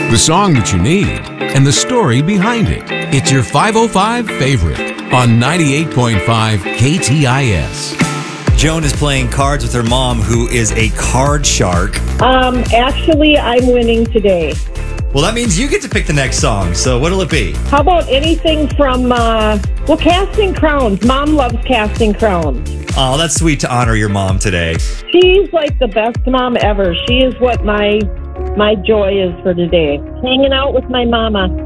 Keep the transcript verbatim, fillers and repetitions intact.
the song that you need, and the story behind it. It's your five oh five favorite on ninety-eight point five K T I S. Joan is playing cards with her mom, who is a card shark. Um, actually, I'm winning today. Well, that means you get to pick the next song. So what'll it be? How about anything from, uh, well, Casting Crowns. Mom loves Casting Crowns. Oh, that's sweet to honor your mom today. She's like the best mom ever. She is what my my joy is for today. Hanging out with my mama.